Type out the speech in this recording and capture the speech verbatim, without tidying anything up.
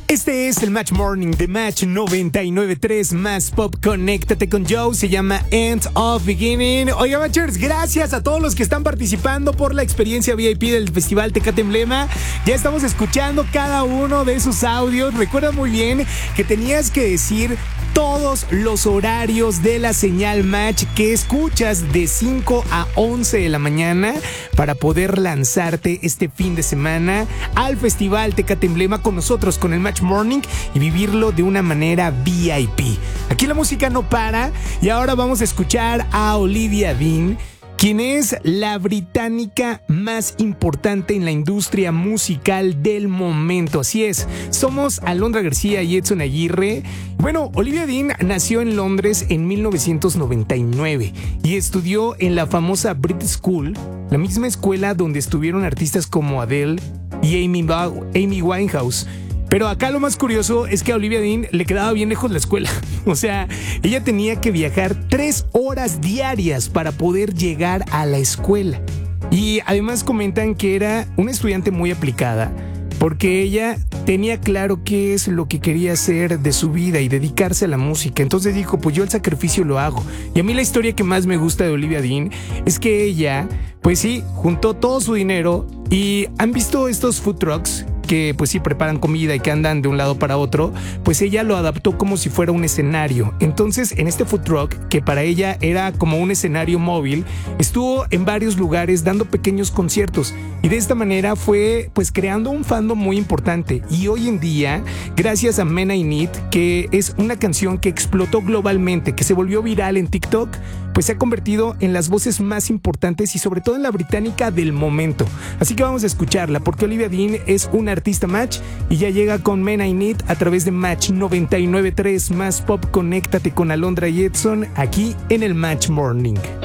Este es el Match Morning de Match noventa y nueve punto tres Más Pop. Conéctate con Joe, se llama End of Beginning. Oiga, Matchers, gracias a todos los que están participando por la experiencia V I P del Festival Tecate Emblema. Ya estamos escuchando cada uno de sus audios. Recuerda muy bien que tenías que decir todos los horarios de la señal Match que escuchas de cinco a once de la mañana para poder lanzarte este fin de semana al Festival Tecate Emblema con nosotros, con el Match Morning, y vivirlo de una manera V I P. Aquí la música no para y ahora vamos a escuchar a Olivia Dean, quien es la británica más importante en la industria musical del momento. Así es, somos Alondra García y Edson Aguirre. Bueno, Olivia Dean nació en Londres en mil novecientos noventa y nueve y estudió en la famosa Brit School, la misma escuela donde estuvieron artistas como Adele y Amy, ba- Amy Winehouse. Pero acá lo más curioso es que a Olivia Dean le quedaba bien lejos la escuela. O sea, ella tenía que viajar tres horas diarias para poder llegar a la escuela. Y además comentan que era una estudiante muy aplicada, porque ella tenía claro qué es lo que quería hacer de su vida y dedicarse a la música. Entonces dijo, pues yo el sacrificio lo hago. Y a mí la historia que más me gusta de Olivia Dean es que ella, pues sí, juntó todo su dinero. Y han visto estos food trucks que pues sí preparan comida y que andan de un lado para otro, pues ella lo adaptó como si fuera un escenario. Entonces en este food truck, que para ella era como un escenario móvil, estuvo en varios lugares dando pequeños conciertos y de esta manera fue pues creando un fandom muy importante. Y hoy en día, gracias a Men I Need, que es una canción que explotó globalmente, que se volvió viral en TikTok, pues se ha convertido en las voces más importantes y sobre todo en la británica del momento. Así que vamos a escucharla porque Olivia Dean es una artista Match y ya llega con Men I Need a través de Match noventa y nueve punto tres Más Pop. Conéctate con Alondra y Edson aquí en el Match Morning.